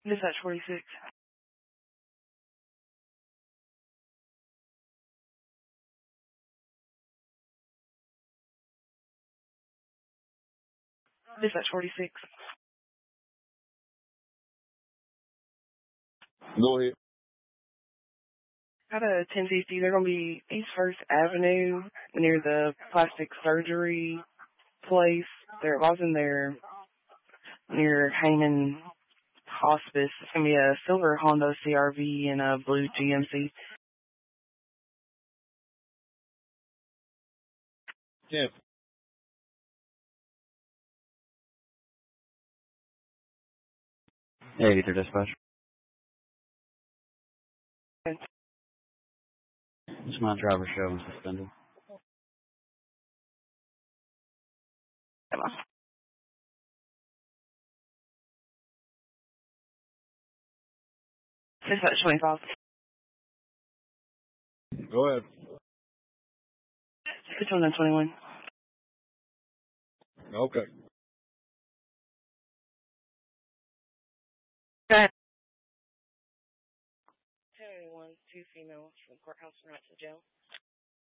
Dispatch 46. Dispatch 46. Go ahead. Got a 1050. They're going to be East First Avenue near the plastic surgery place. There was in there near Heyman Hospice. It's going to be a silver Honda CRV and a blue GMC. 10. Hey, Ether Dispatch. It's my driver show and suspended. Dispatch 25. Go ahead. 621. Okay. Go ahead. 1081, 2 females from courthouse and right to jail.